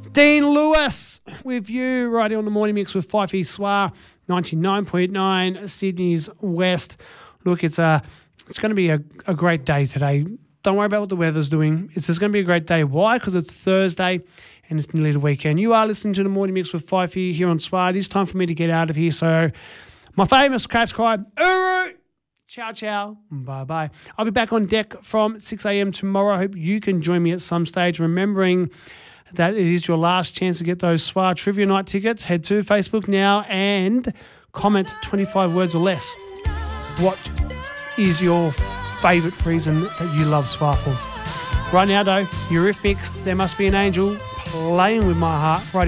Dean Lewis with you right here on the Morning Mix with Fifey Swar, 99.9 Sydney's West. Look, it's going to be a great day today. Don't worry about what the weather's doing. It's just going to be a great day. Why? Because it's Thursday and it's nearly the weekend. You are listening to the Morning Mix with Fifey here on Swar. It is time for me to get out of here. So my famous catch cry, Uru! Ciao, ciao. Bye-bye. I'll be back on deck from 6 a.m. tomorrow. I hope you can join me at some stage. Remembering that it is your last chance to get those Swar Trivia Night tickets. Head to Facebook now and comment 25 words or less. What is your favourite reason that you love Swar for? Right now, though, Eurythmics, There Must Be an Angel, playing with my heart right